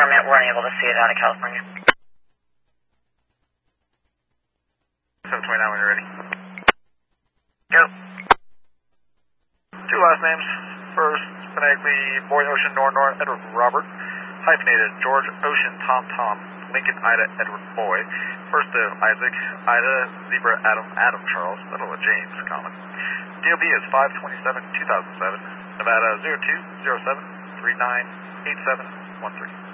permit, we're unable to see it out of California. 729 when you're ready. Go. Two last names. First, phonetically, Boy Ocean Nor Edward Robert. Hyphenated, George Ocean Tom Lincoln Ida Edward Boy. First of Isaac, Ida Zebra Adam Charles, middle of James, common. DOB is 5/27/2007. Nevada 0207398713.